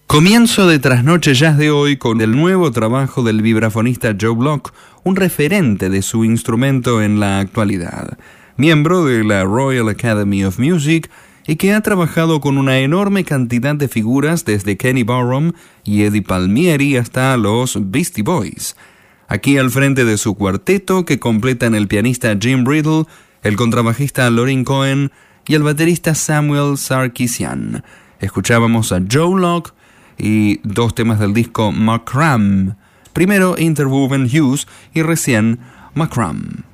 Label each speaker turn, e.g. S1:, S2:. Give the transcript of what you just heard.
S1: Comienzo de Trasnoche Jazz de hoy con el nuevo trabajo del vibrafonista Joe Block, un referente de su instrumento en la actualidad. Miembro de la Royal Academy of Music y que ha trabajado con una enorme cantidad de figuras desde Kenny Barron y Eddie Palmieri hasta los Beastie Boys. Aquí al frente de su cuarteto que completan el pianista Jim Riddle, el contrabajista Lorin Cohen y el baterista Samuel Sarkisian. Escuchábamos a Joe Block y dos temas del disco McCrum. Primero Interwoven Hues y recién McCrum.